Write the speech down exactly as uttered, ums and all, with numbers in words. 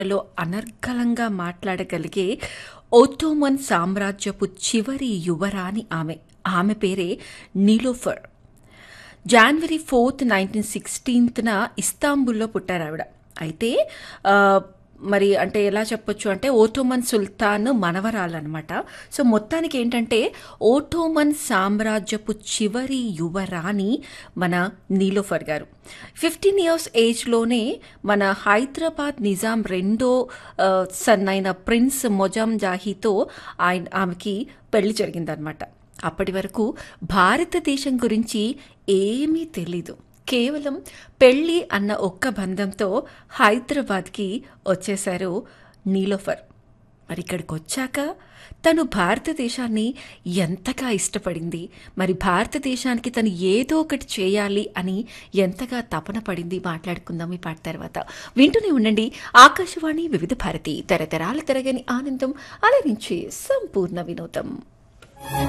లో అనర్గళంగా మాట్లాడగలిగే ఒట్టోమన్ సామ్రాజ్యపు చివరి యువరాణి ఆమె. ఆమె పేరే నీలోఫర్. జనవరి ఫోర్త్ నైన్టీన్ సిక్స్టీన్త్న ఇస్తాంబుల్లో పుట్టారావిడ. అయితే ఆ, మరి అంటే ఎలా చెప్పొచ్చు అంటే ఓటోమన్ సుల్తాన్ మనవరాలన్నమాట. సో మొత్తానికి ఏంటంటే ఓటోమన్ సామ్రాజ్యపు చివరి యువరాణి మన నీలోఫర్ గారు. ఫిఫ్టీన్ ఇయర్స్ ఏజ్లోనే మన హైదరాబాద్ నిజాం రెండో ఆ, సన్ అయిన ప్రిన్స్ మొజాం జాహీతో ఆయన ఆమెకి పెళ్లి జరిగిందనమాట. అప్పటి వరకు భారతదేశం గురించి ఏమీ తెలీదు. కేవలం పెళ్ళి అన్న ఒక్క బంధంతో హైదరాబాద్కి వచ్చేశారు నీలోఫర్. మరి ఇక్కడికి వచ్చాక తను భారతదేశాన్ని ఎంతగా ఇష్టపడింది, మరి భారతదేశానికి తను ఏదో ఒకటి చేయాలి అని ఎంతగా తపన పడింది మాట్లాడుకుందాం ఈ పాట తర్వాత. వింటూనే ఉండండి ఆకాశవాణి వివిధ భారతి, తరతరాల తరగని ఆనందం, అలరించే సంపూర్ణ వినోదం.